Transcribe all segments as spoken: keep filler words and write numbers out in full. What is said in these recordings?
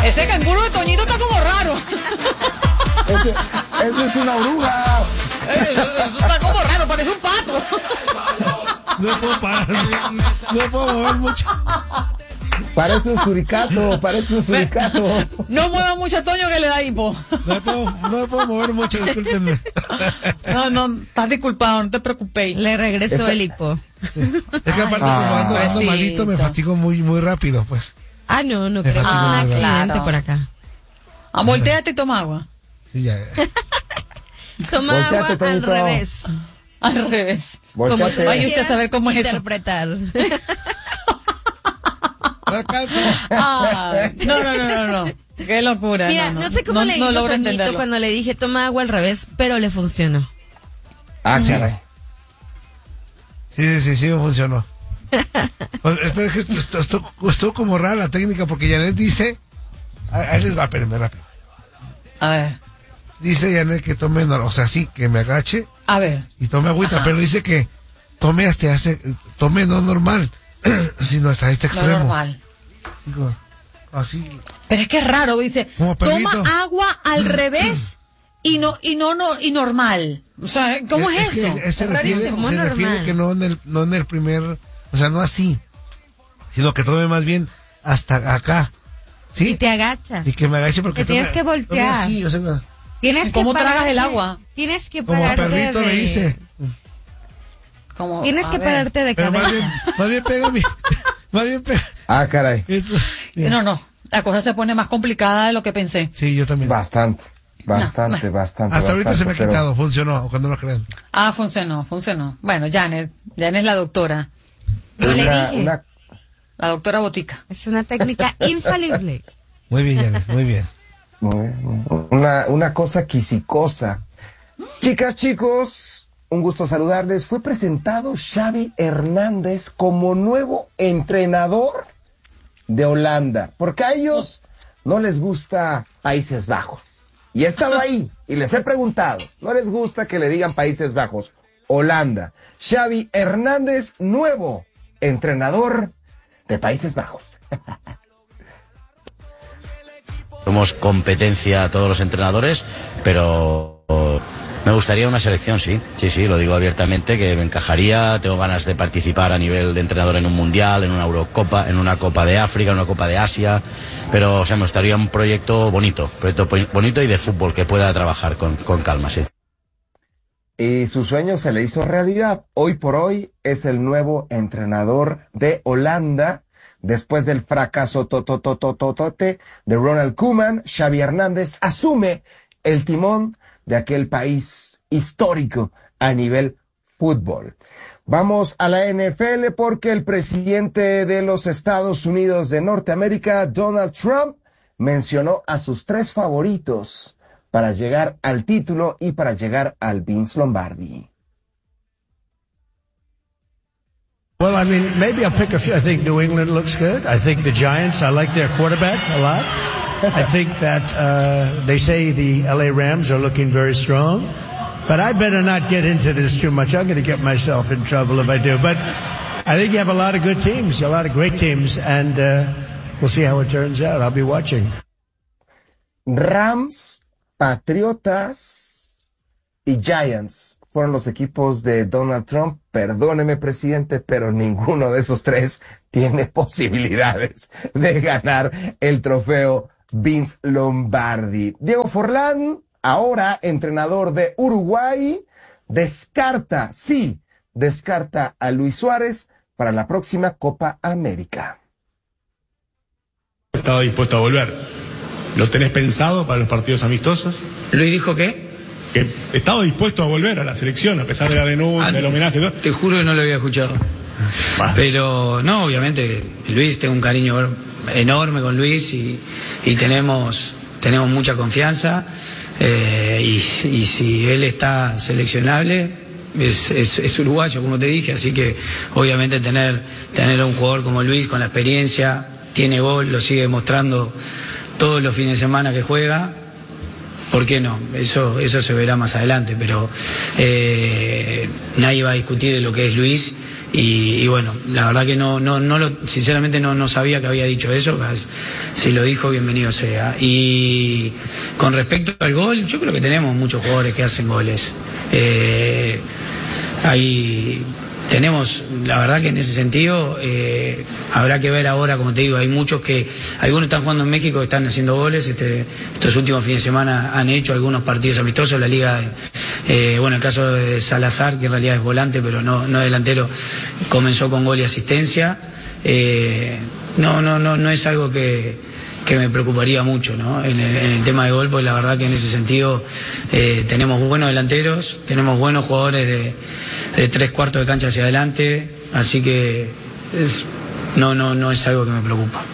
Ese canguro de Toñito está como raro. Ese, eso es una oruga. Eso, eso está como raro, parece un pato. No puedo parar, no puedo mover mucho. Parece un suricato, parece un suricato. No mueva mucho a Toño que le da hipo. No puedo, no puedo mover mucho, discúlpenme. No, no, estás disculpado, no te preocupéis. Le regresó el hipo. Es que aparte, Ay, como ando, ando malito, me fatigo muy, muy rápido, pues. Ah, no, no Me creo que es fatigo un muy rápido. accidente Claro. por acá. Ah, volteate y toma agua. Sí, ya. Toma Volteate, agua al Toñito. revés. Al revés. Como tú Volteate. Vaya usted a saber cómo es eso. interpretar. No alcanzo. Ah, no, no, no, no, no. Qué locura. Mira, no, sé cómo le no hizo logro Toñito entenderlo. cuando le dije toma agua al revés, pero le funcionó. Ah, Sí. caray. Sí, sí, sí, sí, me funcionó. Pues, espera, es que esto- esto- esto- estuvo como rara la técnica, porque Janet dice, ahí ahí les va, espérenme rápido. A ver, Dice Janet que tome, no, o sea, sí, que me agache a ver. y tome agüita, pero dice que tome hasta hace, tome no normal, sino hasta este No extremo. normal. Digo, así. Pero es que es raro, dice, Como perrito. toma agua al revés y no, y no, no, y normal. O sea, ¿cómo es, que eso? eh, se Es refiere, rarísimo. se normal. refiere que no en el, no en el primer, o sea, no así, sino que tome más bien hasta acá, ¿sí? Y te agacha. Y que me agache porque Te tienes tome- que tome voltear. así, o sea, Tienes ¿Cómo que tragas pararte- el agua? Tienes que como pararte perrito de... le hice. Como, Tienes a que ver. pararte de Pero más cabeza. bien, más bien pega mi, más bien pega. Ah, caray. Esto, bien. No, no, la cosa se pone más complicada de lo que pensé. Sí, yo también. Bastante, bastante, bastante. Hasta ahorita se me ha bastante, pero- quitado, funcionó, cuando lo crean. Ah, funcionó, funcionó. Bueno, Janet, Janet es la doctora, Yo le Una, dije. una, la doctora Botica. Es una técnica infalible. Muy bien, Janet, muy bien. muy bien, una, una cosa quisicosa. Chicas, chicos, un gusto saludarles. Fue presentado Xavi Hernández como nuevo entrenador de Holanda, porque a ellos no les gusta Países Bajos. Y he estado ahí y les he preguntado, no les gusta que le digan Países Bajos, Holanda. Xavi Hernández, nuevo entrenador de Países Bajos. Somos competencia a todos los entrenadores, pero me gustaría una selección, sí, sí, sí, lo digo abiertamente, que me encajaría, tengo ganas de participar a nivel de entrenador en un mundial, en una Eurocopa, en una Copa de África, en una Copa de Asia, pero, o sea, me gustaría un proyecto bonito, proyecto bonito y de fútbol que pueda trabajar con, con calma, sí. Y su sueño se le hizo realidad. Hoy por hoy es el nuevo entrenador de Holanda. Después del fracaso tototototote de Ronald Koeman, Xavi Hernández asume el timón de aquel país histórico a nivel fútbol. Vamos a la N F L porque el presidente de los Estados Unidos de Norteamérica, Donald Trump, mencionó a sus tres favoritos para llegar al título y para llegar al Vince Lombardi. Well, I mean, maybe I'll pick a few. I think New England looks good. I think the Giants, I like their quarterback a lot. I think that uh, they say the L A Rams are looking very strong. But I better not get into this too much. I'm going to get myself in trouble if I do. But I think you have a lot of good teams, a lot of great teams, and uh, we'll see how it turns out. I'll be watching. Rams, Patriotas y Giants fueron los equipos de Donald Trump. Perdóneme, presidente, pero ninguno de esos tres tiene posibilidades de ganar el trofeo Vince Lombardi. Diego Forlán, ahora entrenador de Uruguay, descarta, sí, descarta a Luis Suárez para la próxima Copa América. Estaba dispuesto a volver. ¿Lo tenés pensado para los partidos amistosos? ¿Luis dijo qué? Que estaba dispuesto a volver a la selección, a pesar de la renuncia, Ah, del homenaje y todo. Te juro que no lo había escuchado. Bah. Pero no, obviamente, Luis, tengo un cariño enorme con Luis y, y tenemos, tenemos mucha confianza. Eh, y, y si él está seleccionable, es, es, es uruguayo, como te dije, así que obviamente tener, tener a un jugador como Luis con la experiencia, tiene gol, lo sigue demostrando todos los fines de semana que juega. ¿Por qué no? Eso, eso se verá más adelante, pero eh, nadie va a discutir de lo que es Luis Y, y bueno, la verdad que no, no, no lo, sinceramente no, no sabía que había dicho eso. Si lo dijo, bienvenido sea. Y con respecto al gol, yo creo que tenemos muchos jugadores que hacen goles. Eh, hay, tenemos, la verdad que en ese sentido, eh, habrá que ver ahora, como te digo, hay muchos que, algunos están jugando en México, están haciendo goles, este, estos últimos fines de semana han hecho algunos partidos amistosos, la liga, eh, bueno, el caso de Salazar, que en realidad es volante, pero no, no delantero, comenzó con gol y asistencia, eh, no, no, no, no es algo que, que me preocuparía mucho, ¿no? En el, en el tema de gol, pues la verdad que en ese sentido eh, tenemos buenos delanteros, tenemos buenos jugadores de, de tres cuartos de cancha hacia adelante, así que es, no, no, no es algo que me preocupa.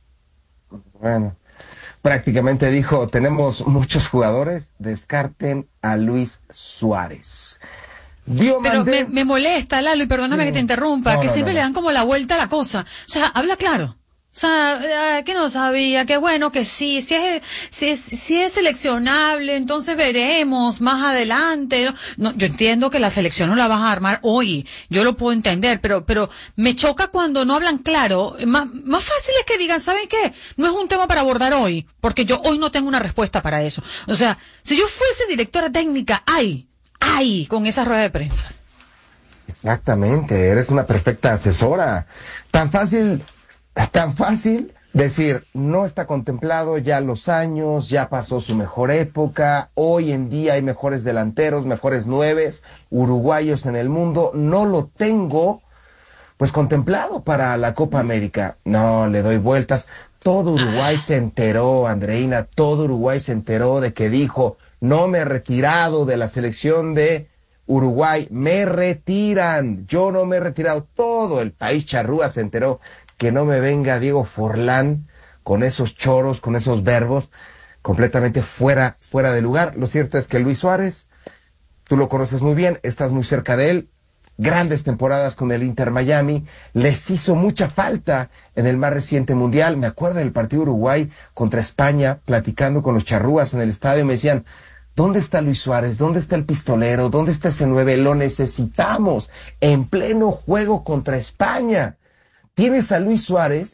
Bueno, prácticamente dijo, tenemos muchos jugadores, descarten a Luis Suárez. Pero me, me molesta, Lalo, y perdóname sí. que te interrumpa, no, que no, siempre no, no. le dan como la vuelta a la cosa. O sea, habla claro. O sea, que no sabía, que bueno, que sí, si es, si es, si es seleccionable, entonces veremos más adelante. No, yo entiendo que la selección no la vas a armar hoy, yo lo puedo entender, pero, pero me choca cuando no hablan claro. Más, más fácil es que digan, ¿saben qué? No es un tema para abordar hoy, porque yo hoy no tengo una respuesta para eso. O sea, si yo fuese directora técnica, ay, ay, con esa rueda de prensa. Exactamente, eres una perfecta asesora. Tan fácil... Tan fácil decir, no está contemplado ya los años, ya pasó su mejor época, hoy en día hay mejores delanteros, mejores nueves, uruguayos en el mundo, no lo tengo pues contemplado para la Copa América. No, le doy vueltas. Todo Uruguay se enteró, Andreina, todo Uruguay se enteró de que dijo, no me he retirado de la selección de Uruguay, me retiran, yo no me he retirado, todo el país charrúa se enteró. Que no me venga Diego Forlán con esos choros, con esos verbos, completamente fuera, fuera de lugar. Lo cierto es que Luis Suárez, tú lo conoces muy bien, estás muy cerca de él, grandes temporadas con el Inter Miami, les hizo mucha falta en el más reciente mundial. Me acuerdo del partido Uruguay contra España, platicando con los charrúas en el estadio, me decían, ¿dónde está Luis Suárez? ¿Dónde está el pistolero? ¿Dónde está ese nueve? Lo necesitamos en pleno juego contra España. Tienes a Luis Suárez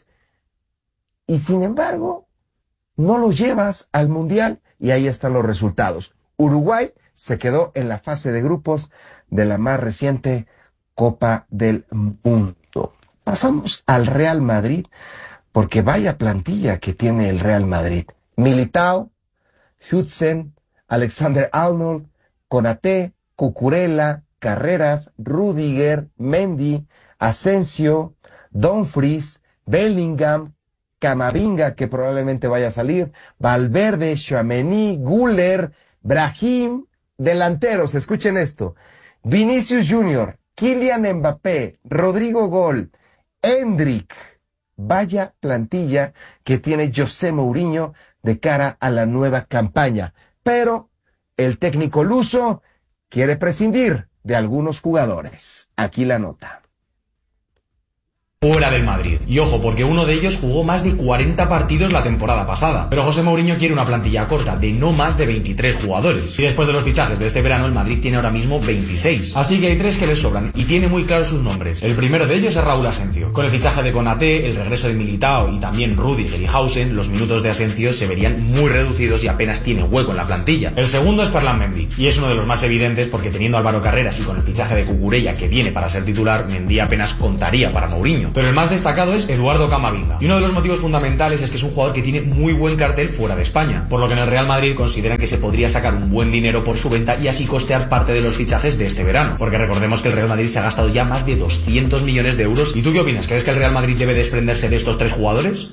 y sin embargo no lo llevas al Mundial y ahí están los resultados. Uruguay se quedó en la fase de grupos de la más reciente Copa del Mundo. Pasamos al Real Madrid porque vaya plantilla que tiene el Real Madrid. Militao, Hudson, Alexander-Arnold, Konaté, Cucurella, Carreras, Rudiger, Mendy, Asensio, Dumfries, Bellingham, Camavinga, que probablemente vaya a salir, Valverde, Tchouaméni, Güler, Brahim, delanteros, escuchen esto, Vinicius Junior, Kylian Mbappé, Rodrigo Gol, Endrick, vaya plantilla que tiene José Mourinho de cara a la nueva campaña, pero el técnico luso quiere prescindir de algunos jugadores. Aquí la nota. Fuera del Madrid. Y ojo, porque uno de ellos jugó más de cuarenta partidos la temporada pasada. Pero José Mourinho quiere una plantilla corta de no más de veintitrés jugadores. Y después de los fichajes de este verano, el Madrid tiene ahora mismo veintiséis. Así que hay tres que le sobran y tiene muy claros sus nombres. El primero de ellos es Raúl Asensio. Con el fichaje de Konaté, el regreso de Militao y también Rudiger y Hausen, los minutos de Asensio se verían muy reducidos y apenas tiene hueco en la plantilla. El segundo es Ferland Mendy. Y es uno de los más evidentes porque teniendo a Álvaro Carreras y con el fichaje de Cucurella que viene para ser titular, Mendy apenas contaría para Mourinho. Pero el más destacado es Eduardo Camavinga. Y uno de los motivos fundamentales es que es un jugador que tiene muy buen cartel fuera de España, por lo que en el Real Madrid consideran que se podría sacar un buen dinero por su venta y así costear parte de los fichajes de este verano. Porque recordemos que el Real Madrid se ha gastado ya más de doscientos millones de euros. ¿Y tú qué opinas? ¿Crees que el Real Madrid debe desprenderse de estos tres jugadores?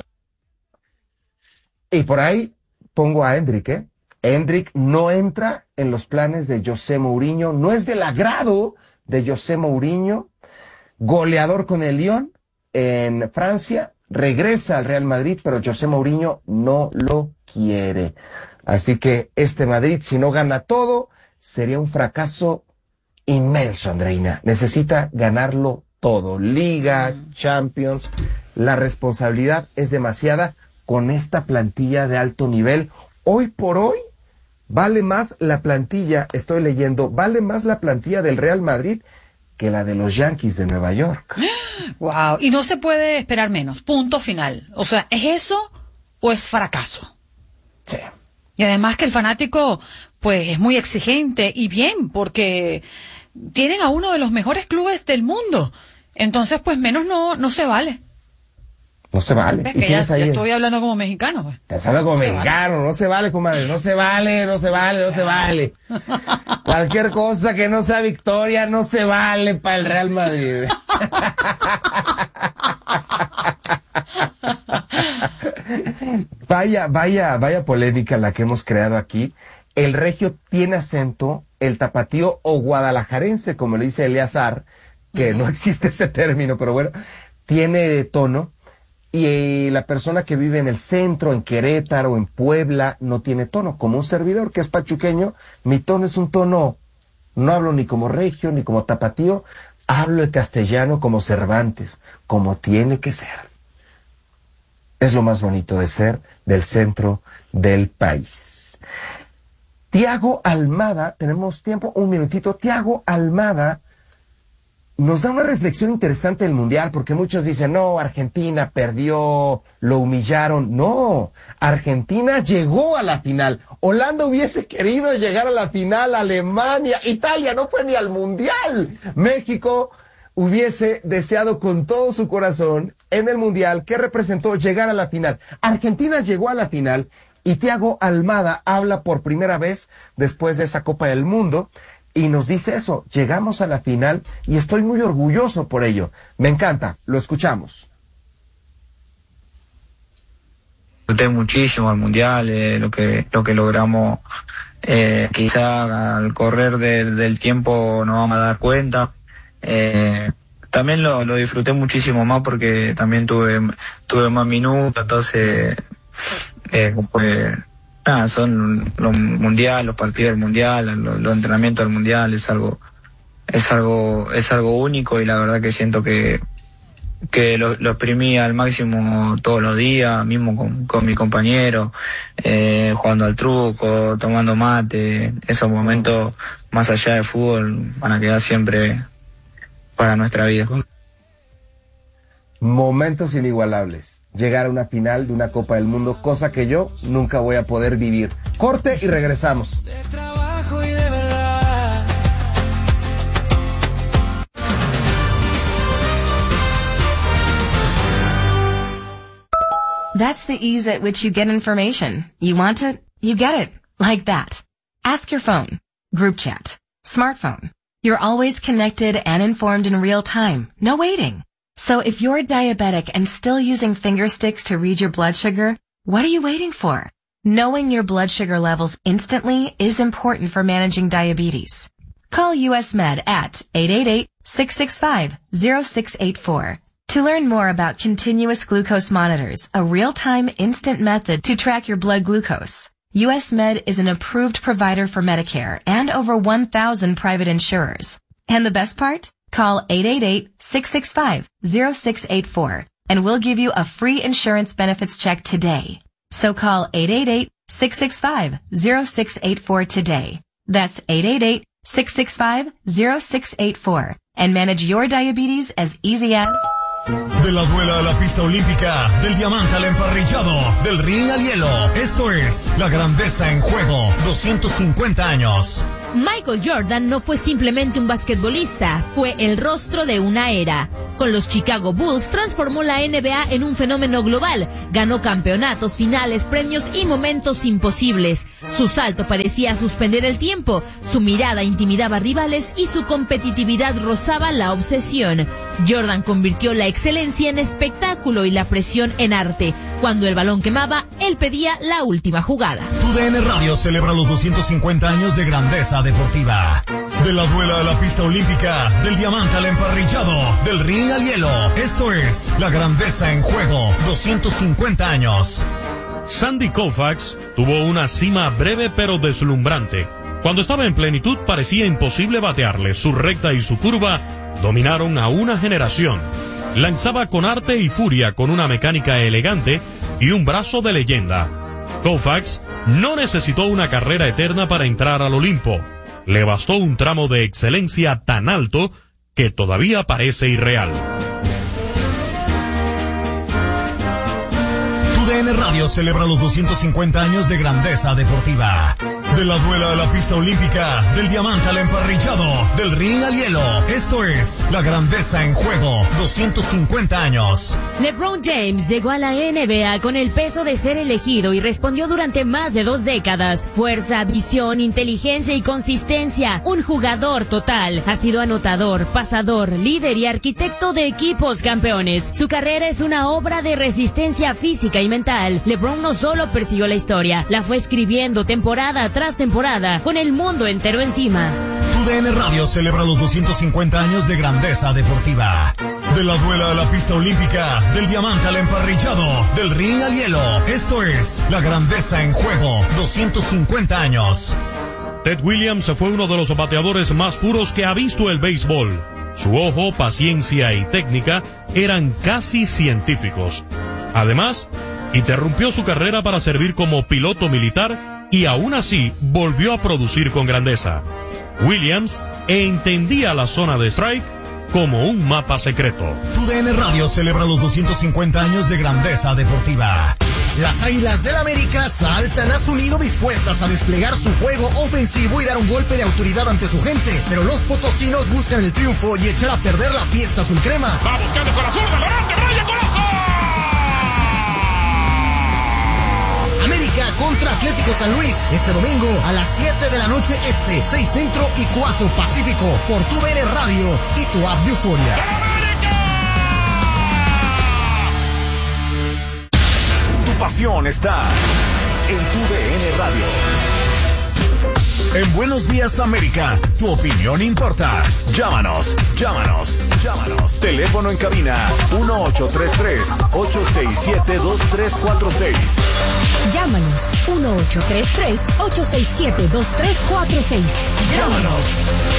Y por ahí pongo a Endrick, ¿eh? Endrick no entra en los planes de José Mourinho, no es del agrado de José Mourinho, goleador con el Lyon en Francia, regresa al Real Madrid, pero José Mourinho no lo quiere. Así que este Madrid, si no gana todo, sería un fracaso inmenso, Andreina. Necesita ganarlo todo. Liga, Champions, la responsabilidad es demasiada con esta plantilla de alto nivel. Hoy por hoy, vale más la plantilla, estoy leyendo, vale más la plantilla del Real Madrid que la de los Yankees de Nueva York. Wow, y no se puede esperar menos, punto final. O sea, ¿es eso o es fracaso? Sí. Y además que el fanático, pues, es muy exigente, y bien, porque tienen a uno de los mejores clubes del mundo. Entonces, pues, menos no, no se vale. No se vale. ¿Ves que ya, ya estoy hablando como mexicano, pues? Te habla como No se mexicano, vale. no se vale, comadre, no se vale, no se vale, no se vale. Cualquier cosa que no sea victoria no se vale para el Real Madrid. Vaya, vaya, vaya polémica la que hemos creado aquí. El regio tiene acento, el tapatío o guadalajarense, como le dice Eleazar, que uh-huh. no existe ese término, pero bueno, tiene tono. Y la persona que vive en el centro, en Querétaro, en Puebla, no tiene tono. Como un servidor que es pachuqueño, mi tono es un tono, no hablo ni como regio, ni como tapatío, hablo el castellano como Cervantes, como tiene que ser. Es lo más bonito de ser del centro del país. Tiago Almada, tenemos tiempo, un minutito. Tiago Almada nos da una reflexión interesante del Mundial, porque muchos dicen, no, Argentina perdió, lo humillaron. No, Argentina llegó a la final. Holanda hubiese querido llegar a la final, Alemania, Italia no fue ni al Mundial. México hubiese deseado con todo su corazón en el Mundial que representó llegar a la final. Argentina llegó a la final y Tiago Almada habla por primera vez después de esa Copa del Mundo. Y nos dice eso, llegamos a la final y estoy muy orgulloso por ello. Me encanta, lo escuchamos. Disfruté muchísimo al Mundial, eh, lo que lo que logramos, eh, quizá al correr del, del tiempo nos vamos a dar cuenta. Eh, también lo, lo disfruté muchísimo más porque también tuve tuve más minutos, entonces eh, pues, Ah, son los mundiales, los partidos del mundial, los, los entrenamientos del mundial, es algo, es algo, es algo único y la verdad que siento que, que lo, lo exprimí al máximo todos los días, mismo con, con mi compañero, eh, jugando al truco, tomando mate, esos momentos más allá de fútbol van a quedar siempre para nuestra vida. Momentos inigualables. Llegar a una final de una Copa del Mundo, cosa que yo nunca voy a poder vivir. Corte y regresamos. De trabajo y de verdad. That's the ease at which you get information. You want it, you get it. Like that. Ask your phone. Group chat. Smartphone. You're always connected and informed in real time. No waiting. So if you're diabetic and still using finger sticks to read your blood sugar, what are you waiting for? Knowing your blood sugar levels instantly is important for managing diabetes. Call U S Med at eight eight eight, six six five, zero six eight four to learn more about continuous glucose monitors, a real-time instant method to track your blood glucose. U S Med is an approved provider for Medicare and over one thousand private insurers. And the best part? Call eight eight eight, six six five, zero six eight four and we'll give you a free insurance benefits check today. So call eight eight eight, six six five, zero six eight four today. That's eight eight eight, six six five, zero six eight four and manage your diabetes as easy as... De la duela a la pista olímpica, del diamante al emparrillado, del ring al hielo. Esto es La Grandeza en Juego, doscientos cincuenta años. Michael Jordan no fue simplemente un basquetbolista, fue el rostro de una era. Con los Chicago Bulls transformó la N B A en un fenómeno global, ganó campeonatos, finales, premios y momentos imposibles. Su salto parecía suspender el tiempo, su mirada intimidaba rivales y su competitividad rozaba la obsesión. Jordan convirtió la excelencia en espectáculo y la presión en arte. Cuando el balón quemaba, él pedía la última jugada. Tu D N Radio celebra los doscientos cincuenta años de grandeza deportiva. De la duela a la pista olímpica, del diamante al emparrillado, del ring al hielo. Esto es La Grandeza en Juego, doscientos cincuenta años. Sandy Koufax tuvo una cima breve pero deslumbrante. Cuando estaba en plenitud parecía imposible batearle. Su recta y su curva dominaron a una generación. Lanzaba con arte y furia, con una mecánica elegante y un brazo de leyenda. Koufax no necesitó una carrera eterna para entrar al Olimpo. Le bastó un tramo de excelencia tan alto que todavía parece irreal. Tu D N Radio celebra los doscientos cincuenta años de grandeza deportiva. De la duela a la pista olímpica, del diamante al emparrillado, del ring al hielo. Esto es la grandeza en juego, doscientos cincuenta años. LeBron James llegó a la N B A con el peso de ser elegido y respondió durante más de dos décadas. Fuerza, visión, inteligencia y consistencia. Un jugador total. Ha sido anotador, pasador, líder y arquitecto de equipos campeones. Su carrera es una obra de resistencia física y mental. LeBron no solo persiguió la historia, la fue escribiendo temporada tras temporada, con el mundo entero encima. Tu D N Radio celebra los doscientos cincuenta años de grandeza deportiva. De la duela a la pista olímpica, del diamante al emparrillado, del ring al hielo. Esto es la grandeza en juego, doscientos cincuenta años. Ted Williams fue uno de los bateadores más puros que ha visto el béisbol. Su ojo, paciencia y técnica eran casi científicos. Además, interrumpió su carrera para servir como piloto militar y aún así volvió a producir con grandeza. Williams entendía la zona de strike como un mapa secreto. Tu D N Radio celebra los doscientos cincuenta años de grandeza deportiva. Las Águilas del América saltan a su nido dispuestas a desplegar su juego ofensivo y dar un golpe de autoridad ante su gente. Pero los potosinos buscan el triunfo y echar a perder la fiesta azul crema. Va buscando con la zurda, Lorente, Raya, golazo. América contra Atlético San Luis, este domingo a las siete de la noche este, seis Centro y cuatro Pacífico, por tu D N Radio y tu app de Euforia. Tu pasión está en tu D N Radio. En Buenos Días América, tu opinión importa. Llámanos, llámanos, llámanos. Teléfono en cabina uno ocho tres tres, ocho seis siete, dos tres cuatro seis. Llámanos uno ocho tres tres, ocho seis siete, dos tres cuatro seis. Llámanos.